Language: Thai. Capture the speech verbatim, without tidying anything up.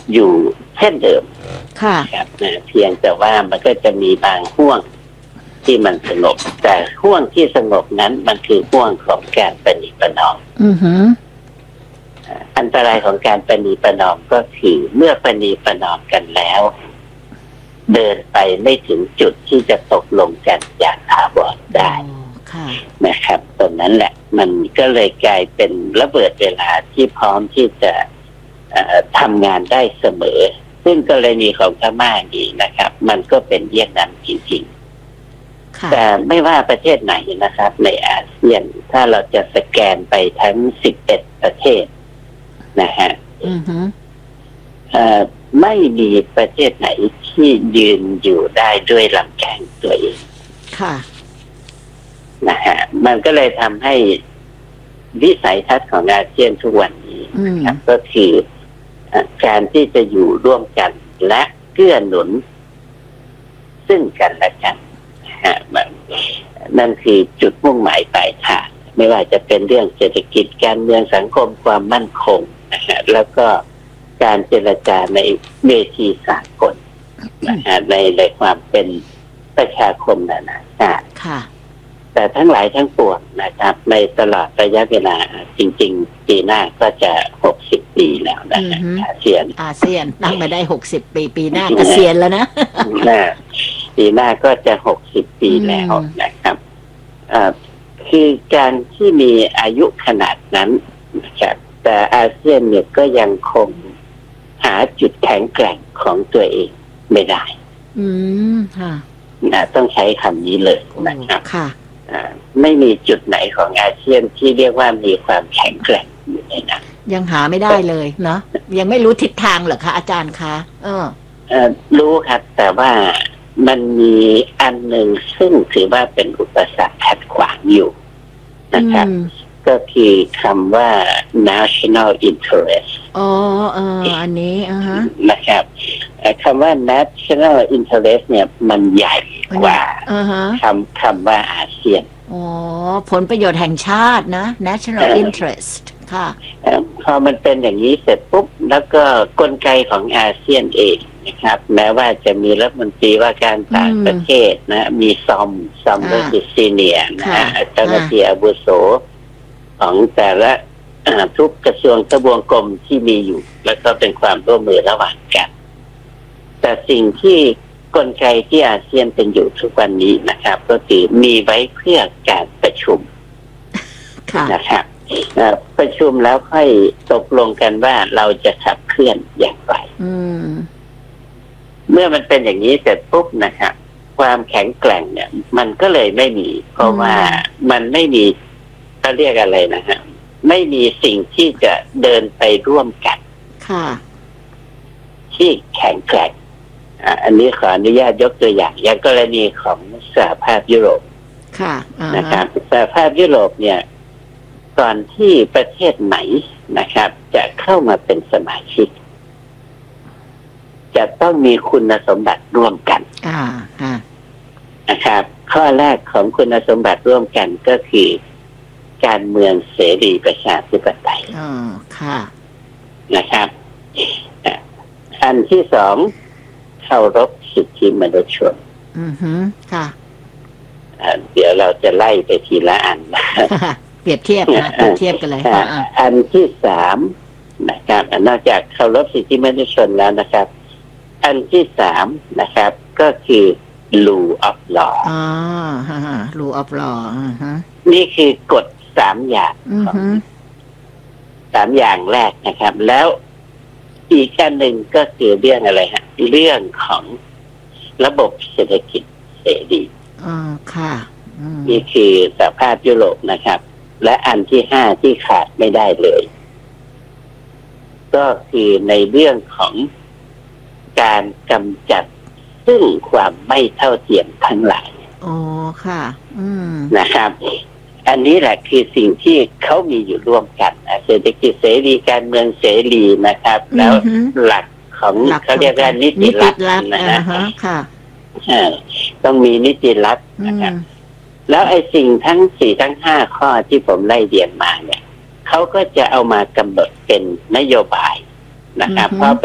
อยู่เช่นเดิมค่ะครับนะเพียงแต่ว่ามันก็จะมีบางห่วงที่มันสงบแต่ห่วงที่สงบนั้นมันคือห่วงของการประนีประนอมอือหืออันตรายของการประนีประนอมก็คือเมื่อประนีประนอมกันแล้วเดินไปไม่ถึงจุดที่จะตกลงกันอย่างถาวรได้นะครับตรงนั้นแหละมันก็เลยกลายเป็นระเบิดเวลาที่พร้อมที่จะทำงานได้เสมอซึ่งกรณีของพม่านี่นะครับมันก็เป็นเยี่ยงนั้นจริงๆแต่ไม่ว่าประเทศไหนนะครับในอาเซียนถ้าเราจะสแกนไปทั้งสิบเอ็ดประเทศนะฮะไม่มีประเทศไหนที่ยืนอยู่ได้ด้วยลำแข้งตัวเองค่ะนะฮะมันก็เลยทำให้วิสัยทัศน์ของอาเซียนทุกวันนี้นะครับก็คือการที่จะอยู่ร่วมกันและเกื้อหนุนซึ่งกันและกันนะฮะนั่นคือจุดมุ่งหมายปลายทางไม่ว่าจะเป็นเรื่องเศรษฐกิจการเมืองสังคมความมั่นคงนะฮะแล้วก็การเจรจาในเวทีสากลนะฮะในในความเป็นประชาคมนานาชาติแต่ทั้งหลายทั้งปวงนะครับในตลอดระยะเวลาจริงๆปีหน้าก็จะหกสิบปีแล้วนะอาเซียนอาเซียนตั้งมาได้หกสิบปีปีหน้าเกษียณแล้วนะปีหน้าก็จะหกสิบปีแล้วนะครับคือการที่มีอายุขนาดนั้นนะครับแต่อาเซียนเนี่ยก็ยังคงหาจุดแข็งแกร่งของตัวเองไม่ได้อืมค่ะนะต้องใช้คำนี้เลยนะครับค่ะไม่มีจุดไหนของอาเซียนที่เรียกว่ามีความแข็งแกร่งอยู่ในนั้นยังหาไม่ได้เลยเนาะยังไม่รู้ทิศทางเหรอคะอาจารย์คะเออเออรู้ครับแต่ว่ามันมีอันหนึ่งซึ่งถือว่าเป็นอุปสรรคขัดขวางอยู่นะครับก็คือคำว่า national interest อ๋อเอออันนี้อ่าฮะนะครับคำว่า national interest เนี่ยมันใหญ่กว่าคำคำว่าอาเซียนอ๋อผลประโยชน์แห่งชาตินะ national interest ค่ะพอมันเป็นอย่างนี้เสร็จปุ๊บแล้วก็กลไกของอาเซียนเองนะครับแม้ว่าจะมีรัฐมนตรีว่าการต่างประเทศนะมีซอมซอมก็คือซีเนียร์นะเจ้าหน้าที่อาวุโสของแต่ละทุกกระทรวงทบวงกรมที่มีอยู่แล้วก็เป็นความร่วมมือระหว่างกันแต่สิ่งที่กลไกที่อาเซียนเป็นอยู่ทุกวันนี้นะครับก็คือมีไว้เพื่อการประชุมนะครับประชุมแล้วค่อยตกลงกันว่าเราจะขับเคลื่อนอย่างไรเมื่อมันเป็นอย่างนี้เสร็จปุ๊บนะครับความแข็งแกร่งเนี่ยมันก็เลยไม่มีเพราะว่ามันไม่มีเขาเรียกอะไรนะฮะไม่มีสิ่งที่จะเดินไปร่วมกันที่แข็งแกร่งอันนี้ขออนุญาตยกตัวอย่างอย่างกรณีของสหภาพยุโรปนะครับสหภาพยุโรปเนี่ยก่อนที่ประเทศไหนนะครับจะเข้ามาเป็นสมาชิกจะต้องมีคุณสมบัติร่วมกันนะครับข้อแรกของคุณสมบัติร่วมกันก็คือการเมืองเสรีประชาธิปไตยอ๋อค่ะนะครับอันที่สองเคารพสิทธิมนุษยชนอือฮึค่ะเดี๋ยวเราจะไล่ไปทีละอันนะเปรียบเทียบนะเปรียบเทียบกันเลยอันที่สามนะครับนอกจากเคารพสิทธิมนุษยชนแล้วนะครับอันที่สามนะครับก็คือ rule of law อ๋อฮะ rule of law ฮะนี่คือกฎสามอย่างของสามอย่างแรกนะครับแล้วอีกอันหนึ่งก็คือเรื่องอะไรฮะเรื่องของระบบเศรษฐกิจเสรีอ๋อค่ะนี่คือสหภาพยุโรปนะครับและอันที่ห้าที่ขาดไม่ได้เลยก็คือในเรื่องของการกำจัดซึ่งความไม่เท่าเทียมทั้งหลายอ๋อค่ะอืมนะครับอันนี้แหละคือสิ่งที่เขามีอยู่ร่วมกันเศรษฐกิจเสรีการเมืองเสรีนะครับแล้วหลักของเขาเรียกว่านิติรัฐนะฮะค่ะต้องมีนิติรัฐนะครับแล้วไอ้สิ่งทั้งสี่ทั้งห้าข้อที่ผมไล่เรียงมาเนี่ยเขาก็จะเอามากำหนดเป็นนโยบายนะครับเพราะ